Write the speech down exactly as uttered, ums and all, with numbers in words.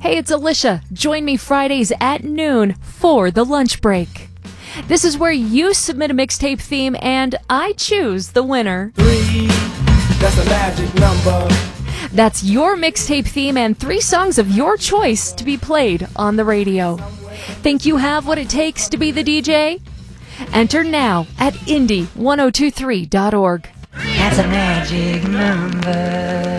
Hey, it's Alicia. Join me Fridays at noon for the lunch break. This is where you submit a mixtape theme and I choose the winner. Three, that's a magic number. That's your mixtape theme and three songs of your choice to be played on the radio. Think you have what it takes to be the D J? Enter now at indie ten twenty-three dot org. That's a magic number.